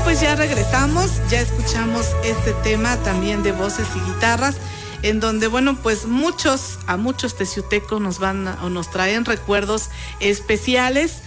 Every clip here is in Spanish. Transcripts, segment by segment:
pues ya regresamos, ya escuchamos este tema también de voces y guitarras, en donde, bueno, pues a muchos teciutecos nos traen recuerdos especiales.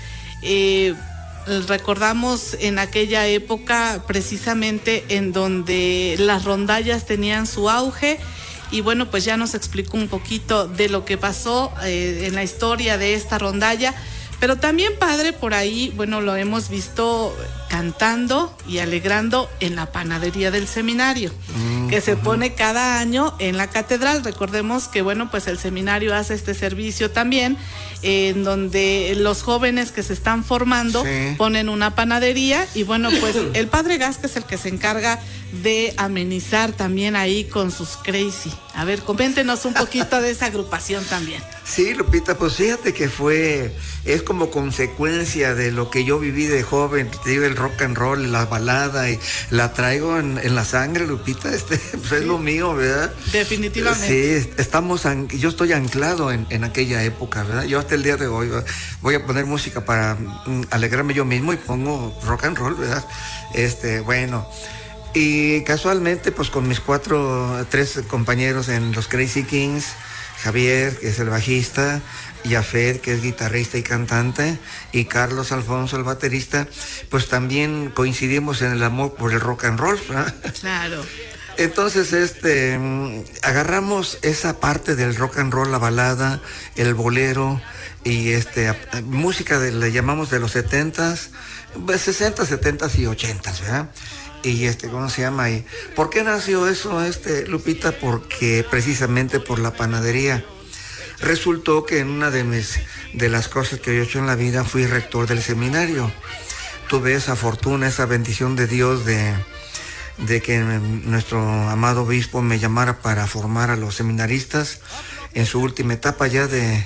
Recordamos en aquella época precisamente en donde las rondallas tenían su auge, y bueno, pues ya nos explicó un poquito de lo que pasó en la historia de esta rondalla. Pero también, padre, por ahí, bueno, lo hemos visto cantando y alegrando en la panadería del seminario, que se pone cada año en la catedral. Recordemos que, bueno, pues el seminario hace este servicio también, en donde los jóvenes que se están formando ponen una panadería, y bueno, pues el padre Gasca es el que se encarga de amenizar también ahí con sus crazy. A ver, coméntenos un poquito de esa agrupación también. Sí, Lupita, pues fíjate que es como consecuencia de lo que yo viví de joven. Te digo, el rock and roll, la balada, y la traigo en la sangre, Lupita, pues es lo mío, ¿verdad? Definitivamente. Sí, yo estoy anclado en aquella época, ¿verdad? Yo hasta el día de hoy voy a poner música para alegrarme yo mismo, y pongo rock and roll, ¿verdad? Bueno, y casualmente, pues con mis 3 compañeros en los Crazy Kings, Javier, que es el bajista, Yafet, que es guitarrista y cantante, y Carlos Alfonso, el baterista, pues también coincidimos en el amor por el rock and roll, ¿verdad? Claro. Entonces, agarramos esa parte del rock and roll, la balada, el bolero, y música le llamamos de los 70s, 60s, 70s y 80s, ¿verdad? Y ¿cómo se llama? ¿Y por qué nació eso, Lupita? Porque precisamente por la panadería. Resultó que en una de las cosas que yo he hecho en la vida, fui rector del seminario. Tuve esa fortuna, esa bendición de Dios de que nuestro amado obispo me llamara para formar a los seminaristas en su última etapa ya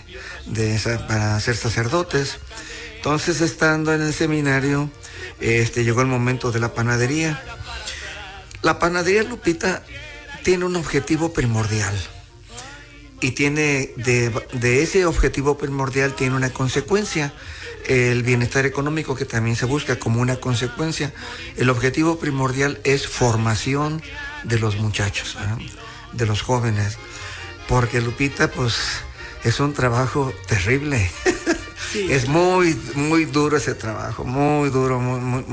para ser sacerdotes. Entonces, estando en el seminario, llegó el momento de la panadería. La panadería, Lupita, tiene un objetivo primordial, y tiene de ese objetivo primordial tiene una consecuencia, el bienestar económico, que también se busca como una consecuencia. El objetivo primordial es formación de los muchachos, ¿verdad? De los jóvenes, porque, Lupita, pues es un trabajo terrible. Sí. Es muy, muy duro ese trabajo, muy duro, muy